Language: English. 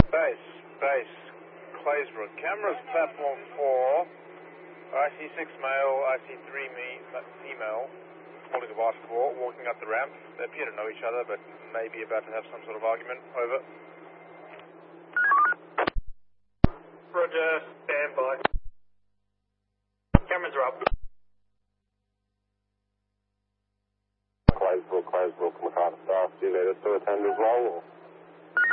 Base. Claysbrook. Cameras, platform 4. IC6 male, IC3 female, holding a basketball, walking up the ramp. They appear to know each other, but maybe about to have some sort of argument. Over. Roger, stand by. Cameras are up. Claysbrook, MacArthur staff, do you need us to attend as well? Or?